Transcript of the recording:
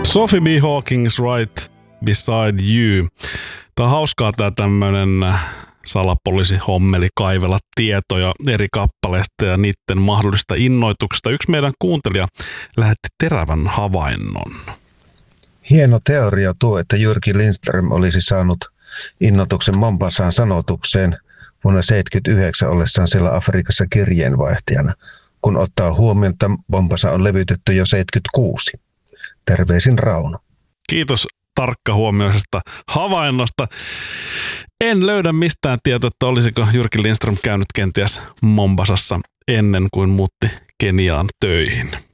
Sophie B. Hawking's Right Beside You. Tämä on hauskaa tämä tämmöinen salapoliisihommeli kaivella tietoja eri kappaleista ja niiden mahdollista innoituksesta. Yksi meidän kuuntelija lähetti terävän havainnon. Hieno teoria tuo, että Jyrki Lindström olisi saanut innoituksen Mombasaan sanotukseen vuonna 1979 ollessaan siellä Afrikassa kirjeenvaihtajana, kun ottaa huomioon, että Mombasa on levytetty jo 1976. Terveisin Rauno. Kiitos tarkkahuomioisesta havainnosta. En löydä mistään tietoa, että olisiko Jyrki Lindström käynyt kenties Mombasassa ennen kuin muutti Keniaan töihin.